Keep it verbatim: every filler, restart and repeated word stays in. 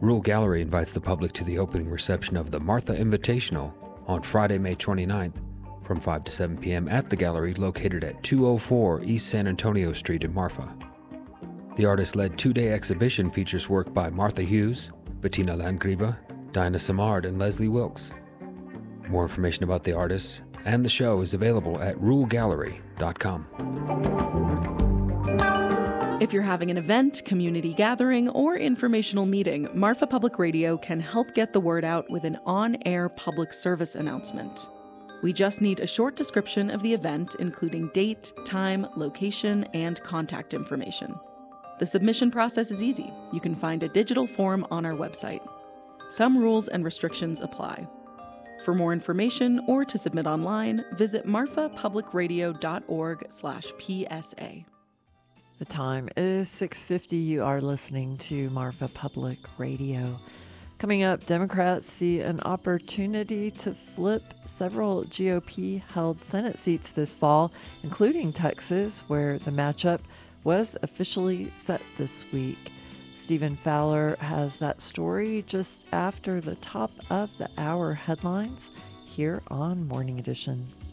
Rule Gallery invites the public to the opening reception of the Martha Invitational on Friday, May twenty-ninth from five to seven p.m. at the gallery located at two oh four East San Antonio Street in Marfa. The artist-led two-day exhibition features work by Martha Hughes, Bettina Landgriebe, Dinah Samard, and Leslie Wilkes. More information about the artists and the show is available at rule gallery dot com. If you're having an event, community gathering, or informational meeting, Marfa Public Radio can help get the word out with an on-air public service announcement. We just need a short description of the event, including date, time, location, and contact information. The submission process is easy. You can find a digital form on our website. Some rules and restrictions apply. For more information or to submit online, visit marfa public radio dot org slash P S A. The time is six fifty. You are listening to Marfa Public Radio. Coming up, Democrats see an opportunity to flip several G O P-held Senate seats this fall, including Texas, where the matchup was officially set this week. Stephen Fowler has that story just after the top of the hour headlines here on Morning Edition.